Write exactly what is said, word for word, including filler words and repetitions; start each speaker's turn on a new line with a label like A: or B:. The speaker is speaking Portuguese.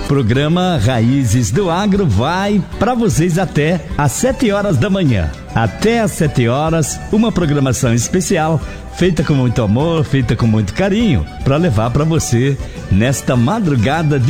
A: Programa Raízes do Agro vai para vocês até às sete horas da manhã. Até às sete horas, uma programação especial, feita com muito amor, feita com muito carinho, para levar para você nesta madrugada de